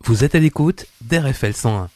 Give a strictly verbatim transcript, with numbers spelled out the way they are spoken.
Vous êtes à l'écoute d'R F L cent un.